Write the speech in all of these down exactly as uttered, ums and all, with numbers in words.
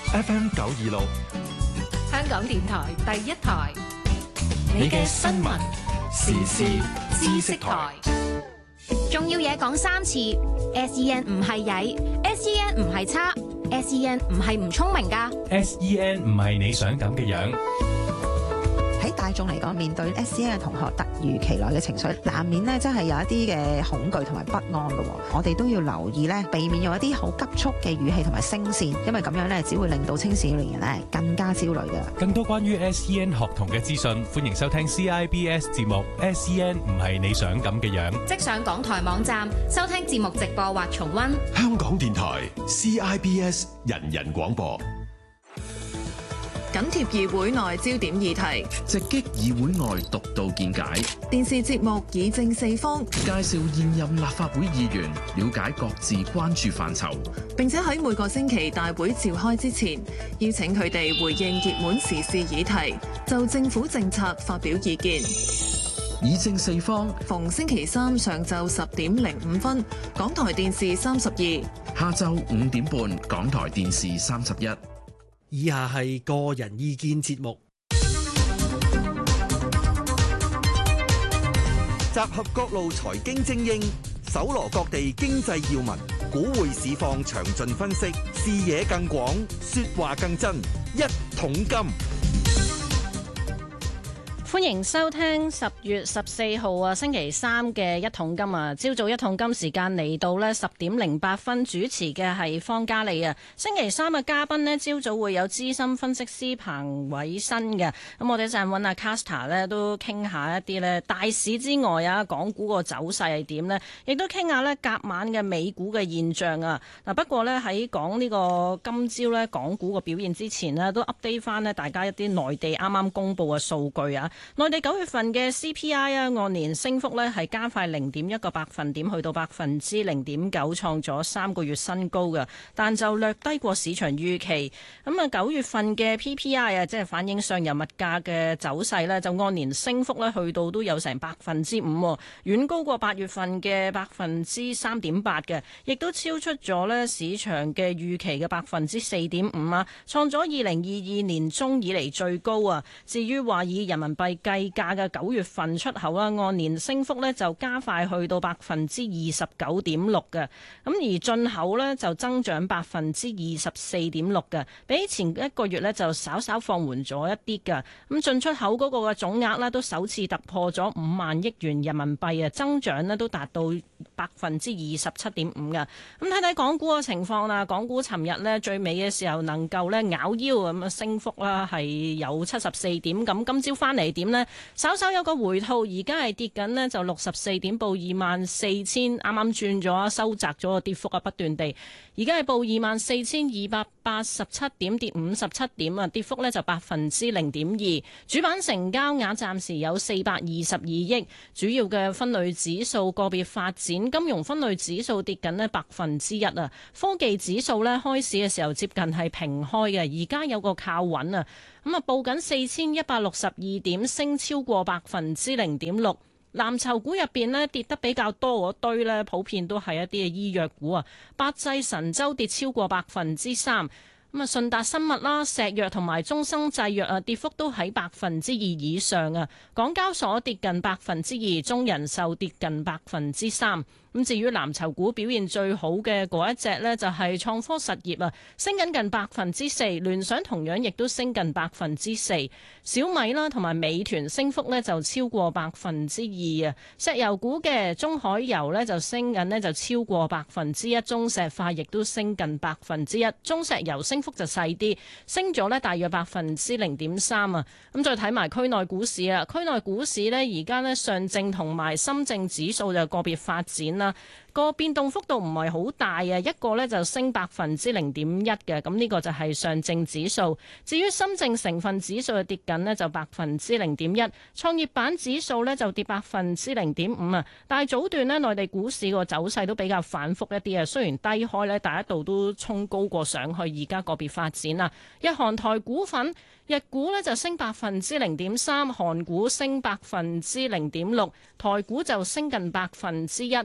F M 九二六， 香港電台第一台， 你嘅新聞時事知識台。 仲要嘢講三次 ，S E N 唔係曳 ，S E N 唔係差 ，S E N 唔係唔聰明㗎 S E N 唔係你想咁嘅樣。 喺大眾嚟講，面對 S E N 嘅同學突如其來嘅情緒，難免咧真係有一啲嘅恐懼同埋不安嘅。我哋都要留意咧，避免用一啲好急促嘅語氣同埋聲線，因為咁樣咧只會令到青少年人咧更加焦慮嘅。 更多關於 S E N 學童嘅資訊，歡迎收聽 C I B S 節目 S E N 唔係你想咁嘅樣。 即上港台網站收聽節目直播或重溫。 香港電台 C I B S 人人廣播。 緊貼議會內焦點議題， 直擊議會外獨到見解。 電視節目議政四方， 介紹現任立法會議員，了解各自關注範疇。 並且喺每個星期大會召開之前，邀請佢哋回應熱門時事議題，就政府政策發表意見。 議政四方， 逢星期三上晝十點零五分，港台電視三十二； 下晝五點半，港台電視三十一。 以下係個人意見節目， 集合各路財經精英，搜羅各地經濟要聞，股匯市況詳盡分析，視野更廣，說話更真。一桶金， 歡迎收聽十月十四號啊星期三嘅一桶金啊，朝早一桶金時間嚟到呢十點零八分，主持嘅係方嘉莉啊。星期三嘅嘉賓呢，朝早會有資深分析師彭偉新嘅，咁我哋一陣揾阿 Caster 呢都傾下一啲呢大市之外啊，港股個走勢係點呢？亦都傾下呢隔晚嘅美股嘅現象啊。嗱，不過呢，喺講呢個今朝呢港股個表現之前呢，都 update 翻呢大家一啲內地啱啱公布嘅數據啊。內地九月份嘅 C P I 啊，按年升幅呢係加快零點一個百分點，去到百分之零點九，創咗三個月新高嘅，但就略低過市場預期。咁啊，九月份嘅 P P I 啊，即係反映上游物價嘅走勢呢，就按年升幅呢去到都有成百分之五，遠高過八月份嘅百分之三點八嘅，亦都超出咗呢市場嘅預期嘅百分之四點五啊，創咗二零二二年中以嚟最高啊。至於話以人民幣計價嘅九月份出口啦，按年升幅呢就加快去到百分之二十九點六嘅，咁而進口呢就增長百分之二十四點六嘅，比前一個月呢就稍稍放緩咗一啲嘅。咁進出口嗰個嘅總額呢都首次突破咗五萬億元人民幣啊，增長呢都達到百分之二十七點五嘅。咁睇睇港股嘅情況啦，港股尋日呢最尾嘅時候能夠呢咬腰咁啊，升幅啦係有七十四點，咁今朝翻嚟點呢？稍稍有個回吐，而家係跌緊呢就六十四點，報二萬四千，啱啱轉咗，收窄咗個跌幅啊，不斷地，而家係報二萬四千二百八十七點，跌五十七點啊，跌幅呢就百分之零點二。主板成交額暫時有四百二十二億，主要嘅分類指數個別發展，金融分類指數跌緊呢百分之一啊，科技指數呢開市嘅時候接近係平開嘅，而家有個靠穩啊。咁啊，報緊四千一百六十二點，升超過百分之零點六。藍籌股入邊呢跌得比較多嗰堆呢，普遍都係一啲嘅醫藥股啊。百濟神州跌超過百分之三。咁啊，順達生物啦、石藥同埋中生製藥啊，跌幅都喺百分之二以上啊。港交所跌近百分之二，中人壽跌近百分之三。咁至於藍籌股表現最好嘅嗰一隻呢，就係創科實業啊，升緊近百分之四，聯想同樣亦都升近百分之四，小米啦同埋美團升幅呢就超過百分之二啊。石油股嘅中海油呢就升緊呢就超過百分之一，中石化亦都升近百分之一，中石油升幅就細啲，升咗呢大約百分之零點三啊。咁再睇埋區內股市啊，區內股市呢而家呢上證同埋深證指數就個別發展。啦，個變動幅度唔係好大啊，一個呢就升百分之零點一嘅，咁呢個就係上證指數。至於深證成分指數就跌緊呢，就百分之零點一，創業板指數呢就跌百分之零點五啊。但係早段呢，內地股市個走勢都比較反覆一啲啊，雖然低開呢，第一度都衝高過上去，而家個別發展啦。日韓台股份，日股呢就升百分之零點三，韓股升百分之零點六，台股就升近百分之一。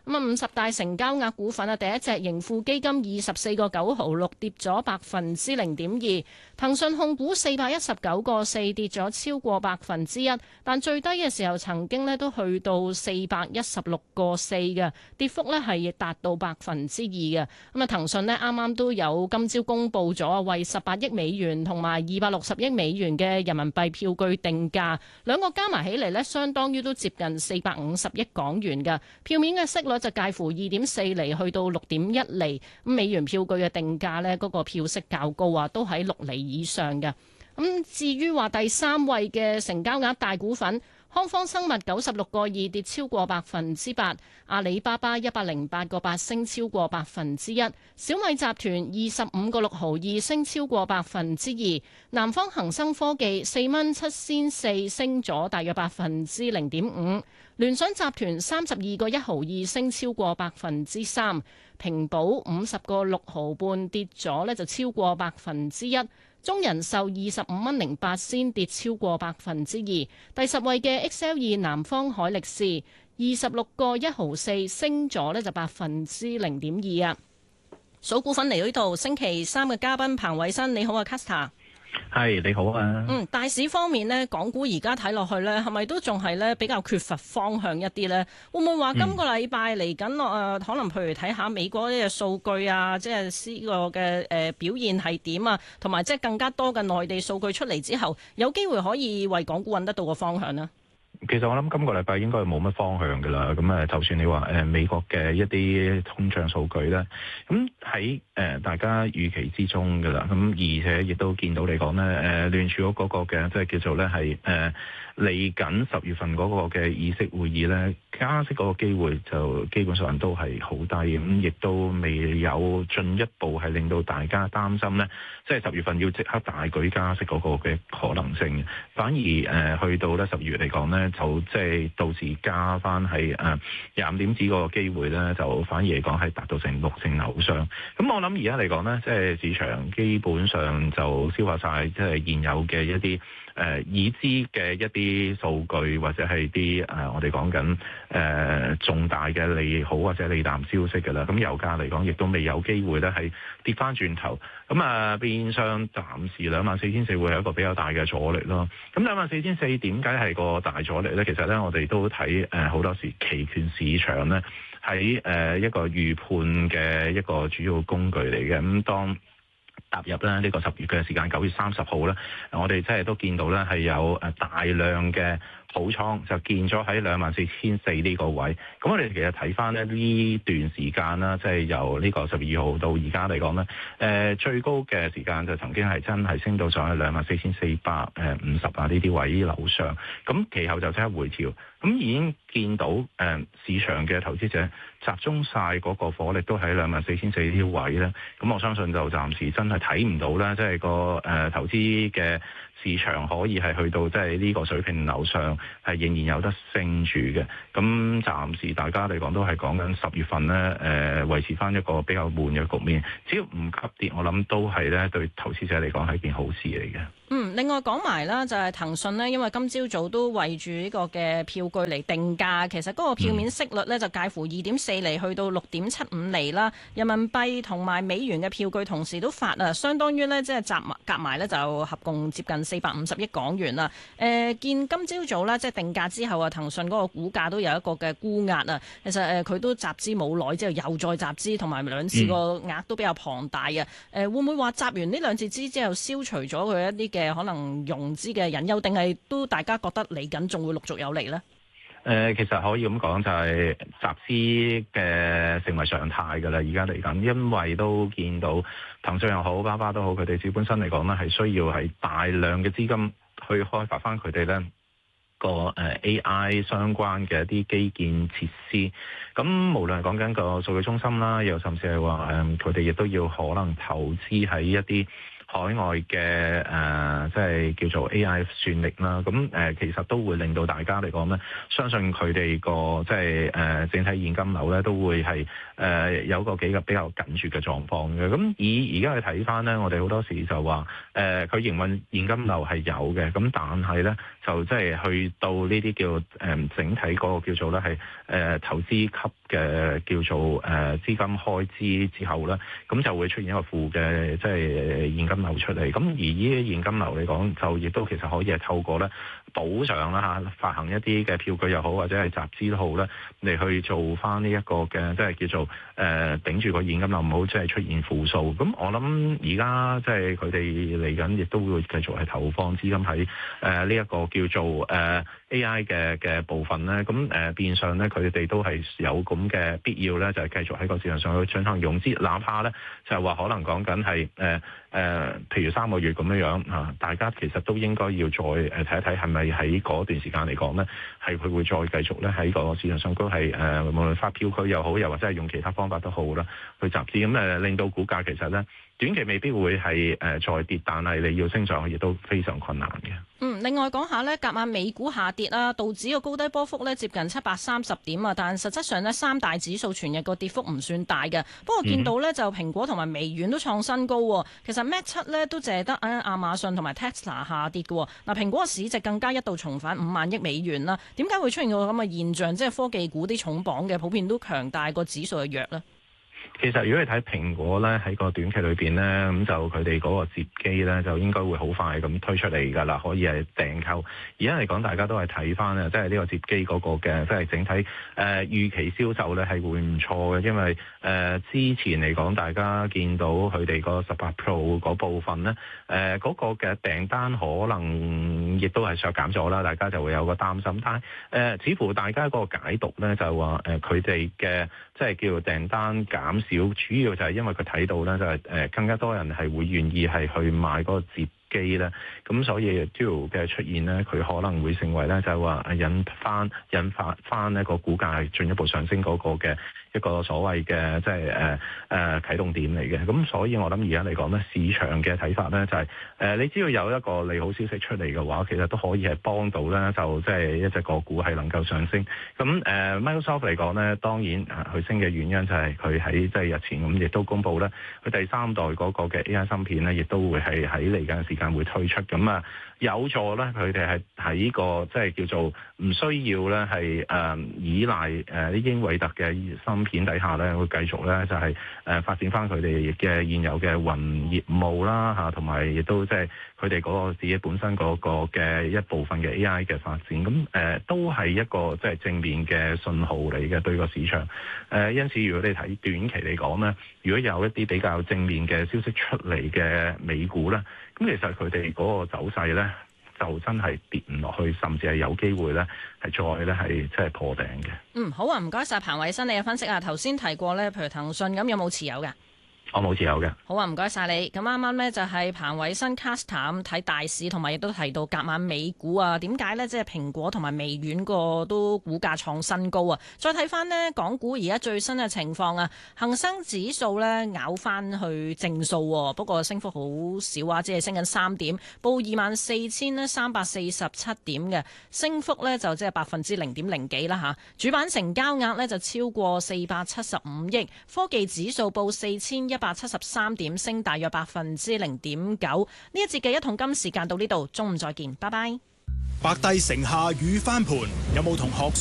咁啊，五十大成交額股份啊，第一隻盈富基金二十四個九毫六，跌咗百分之零點二。騰訊控股四百一十九個四，跌咗超過百分之一。但最低嘅時候曾經咧都去到四百一十六個四嘅，跌幅咧係達到百分之二嘅。咁啊，騰訊咧啱啱都有今朝公布咗為十八億美元同埋二百六十億美元嘅人民幣票據定價，兩個加埋起嚟咧，相當於都接近四百五十億港元嘅。票面嘅息率就介乎二點四厘去到六點一厘，咁美元票據嘅定價呢，嗰個票息較高啊，都喺六厘以上嘅。咁至於話第三位嘅成交額大股份，康方生物九十六個二，跌超過百分之八，阿里巴巴一百零八個八，升超過百分之一，小米集團二十五個六毫二，升超過百分之二，南方恒生科技四蚊七仙四，升咗大約百分之零點五，聯想集團三十二個一毫二，升超過百分之三，平保五十個六毫半，跌咗呢就超過百分之一。中人壽二十五蚊零八仙，跌超過百分之二。第十位嘅 X L 二南方海力士二十六個一毫四，升咗呢就百分之零點二啊。數股份嚟到呢度，星期三嘅嘉賓彭偉新，你好啊 Casta。 係你好啊。 嗯，大市方面呢，港股而家睇落去呢，係咪都仲係呢比較缺乏方向一啲呢？會唔會話今個禮拜嚟緊落誒，可能譬如睇下美國呢個數據啊，即係呢個嘅誒表現係點啊，同埋即係更加多嘅內地數據出嚟之後，有機會可以為港股揾得到個方向呢？ 其實我諗今個禮拜應該冇乜方向㗎啦。咁誒，就算你話誒美國嘅一啲通脹數據咧，咁喺誒大家預期之中㗎啦。咁而且亦都見到嚟講咧，誒聯儲局嗰個嘅即係叫做咧係誒嚟緊十月份嗰個嘅議息會議咧，加息嗰個機會就基本上都係好低。咁亦都未有進一步係令到大家擔心咧，即係十月份要即刻大舉加息嗰個嘅可能性。反而誒去到咧十月嚟講咧，就即係到時加翻係誒廿五點子嗰個機會咧，就反而嚟講係達到成六成樓上。咁我諗而家嚟講咧，即係市場基本上就消化晒，即係現有嘅一啲誒已知嘅一啲數據，或者係啲誒我哋講緊誒重大嘅利好或者利淡消息㗎啦。咁油價嚟講，亦都未有機會咧係跌翻轉頭。咁啊變相暫時兩萬四千四會係一個比較大嘅阻力咯。咁兩萬四千四點解係個大阻力咧？其實咧，我哋都睇誒好多時期權市場咧喺誒一個預判嘅一個主要工具嚟嘅。咁當踏入咧呢個十月嘅時間，九月三十號咧，我哋真係都見到咧係有誒大量嘅補倉就見咗喺兩萬四千四呢個位。咁我哋其實睇翻咧呢段時間啦，即係由呢個十月二號到而家嚟講咧，誒最高嘅時間就曾經係真係升到上去兩萬四千四百誒五十啊呢啲位樓上。咁其後就即刻回調。咁已經見到誒市場嘅投資者集中晒嗰個火力都喺兩萬四千四呢啲位咧。咁我相信就暫時真係睇唔到啦，即係個誒投資嘅市場可以係去到即係呢個水平樓上係仍然有得升住嘅。咁暫時大家嚟講都係講緊十月份咧誒維持翻一個比較悶嘅局面。只要唔急跌，我諗都係咧對投資者嚟講係一件好事嚟嘅。 嗯，另外講埋啦，就係騰訊呢，因為今朝早都為住呢個嘅票據嚟定價，其實嗰個票面息率呢，就介乎二點四厘去到六點七五厘啦。人民幣同埋美元嘅票據同時都發啊，相當於呢，即係集埋夾埋呢，就合共接近四百五十億港元啦。誒、呃，見今朝早呢，即係定價之後啊，騰訊嗰個股價都有一個嘅沽壓啊。其實誒，佢、呃、都集資冇耐之後又再集資，同埋兩次個額都比較龐大啊。誒、呃，會唔會話集完呢兩次資之後消除咗佢一啲嘅可能融資嘅隱憂，定係都大家覺得嚟緊仲會陸續有嚟呢？ 誒、呃，其實可以咁講，就係集資嘅成為常態㗎啦。而家嚟緊，因為都見到騰訊又好，巴巴都好，佢哋自己本身嚟講呢係需要係大量嘅資金去開發翻佢哋呢個誒 A I 相關嘅一啲基建設施。咁無論係講緊個數據中心啦，又甚至係話誒佢哋亦都要可能投資喺一啲海外嘅誒即係叫做 A I 算力啦。咁誒、呃、其實都會令到大家嚟講咧，相信佢哋個即係誒整體現金流咧都會係誒、呃、有個幾個比較緊絀嘅狀況嘅。咁以而家去睇翻咧，我哋好多時就話誒佢營運現金流係有嘅，咁但係咧就即係去到呢啲叫誒、呃、整體嗰個叫做咧係誒投資級嘅叫做誒、呃、資金開支之後咧，咁就會出現一個負嘅即係現金流出嚟。咁而呢啲現金流嚟講，就亦都其實可以係透過咧補償啦嚇，發行一啲嘅票據又好，或者係集資都好咧，嚟去做翻呢一個嘅即係叫做誒、呃、頂住個現金流，唔好即係出現負數。咁我諗而家即係佢哋嚟緊，亦都會繼續係投放資金喺誒呢一個叫做誒、呃、A I 嘅嘅部分咧。咁誒、呃、變相咧，佢哋都係有咁嘅必要咧，就係、是、繼續喺個市場上去進行融資，哪怕咧就係話可能講緊係誒誒，譬如三個月咁樣樣啊，大家其實都應該要再誒睇一睇係咪喺嗰段時間嚟講咧，係佢會再繼續咧喺個市場上都係誒、呃、無論發票據又好，又或者係用其他方法都好啦，去集資咁誒、呃，令到股價其實咧短期未必會係誒、呃、再跌，但係你要升上去亦都非常困難嘅。 嗯，另外講下呢，隔晚美股下跌啦，道指個高低波幅呢接近七百三十點啊，但實質上呢，三大指數全日個跌幅唔算大嘅。不過見到呢，就蘋果同埋微軟都創新高，其實 Mac 七呢都淨係得啊亞馬遜同埋 Tesla 下跌嘅。嗱，蘋果嘅市值更加一度重返五萬億美元啦。點解會出現個咁嘅現象？即係科技股啲重磅嘅普遍都強大，個指數係弱呢？ 其實如果你睇蘋果咧喺個短期裏邊咧，咁就佢哋嗰個摺機咧就應該會好快咁推出嚟㗎啦，可以係訂購。而家嚟講，大家都係睇翻啊，即係呢個摺機嗰個嘅即係整體誒、呃、預期銷售咧係會唔錯嘅，因為誒、呃、之前嚟講，大家見到佢哋個十八 Pro 嗰部分咧，誒、呃、嗰、那個嘅訂單可能亦都係削減咗啦，大家就會有個擔心。但係誒、呃、似乎大家嗰個解讀咧就係話誒佢哋嘅即係叫做訂單減少，主要就係因為佢睇到咧，就係誒更加多人係會願意係去買嗰個摺機咧，咁所以 Dual 嘅出現咧，佢可能會成為咧就係話引翻引發翻呢個股價係進一步上升嗰個嘅一個所謂嘅即係誒誒啟動點嚟嘅。咁所以我諗而家嚟講咧，市場嘅睇法咧就係、是、誒、呃、你只要有一個利好消息出嚟嘅話，其實都可以係幫到咧，就即係一隻個股係能夠上升。咁誒、呃、Microsoft 嚟講咧，當然啊佢升嘅原因就係佢喺即係日前咁亦都公布咧，佢第三代嗰個嘅 A I 芯片咧，亦都會係喺嚟緊時間會推出。咁啊有助咧佢哋係喺個即係叫做唔需要咧係誒依賴誒啲英偉達嘅芯片底下咧，會繼續咧就係、是、誒、呃、發展翻佢哋嘅現有嘅雲業務啦嚇，同埋亦都即係佢哋嗰個自己本身嗰個嘅一部分嘅 A I 嘅發展。咁誒、呃、都係一個即係正面嘅信號嚟嘅對個市場。誒、呃、因此如果你睇短期嚟講咧，如果有一啲比較正面嘅消息出嚟嘅美股咧，咁其實佢哋嗰個走勢咧，就真係跌唔落去，甚至係有機會咧，係再咧係即係破頂嘅。 嗯，好啊，唔該晒彭偉新你嘅分析啊。頭先提過咧，譬如騰訊咁，有冇持有㗎？ 我冇持有嘅。 好啊，唔該晒你。咁啱啱呢，就係彭偉新 Casta 睇大市，同埋亦都提到隔晚美股啊。點解呢？即係蘋果同埋微軟個都股價創新高啊！再睇翻呢港股而家最新嘅情況啊，恒生指數呢咬翻去正數，不過升幅好少啊，只係升緊三點，報二萬四千呢三百四十七點嘅升幅呢，就即係百分之零點零幾啦嚇。主板成交額呢，就超過四百七十五億，科技指數報四千一百七十三點，升大約百分之零點九。呢一節嘅一桶金時間到呢度，中午再見，拜拜。 白帝城下雨翻盤，有冇同學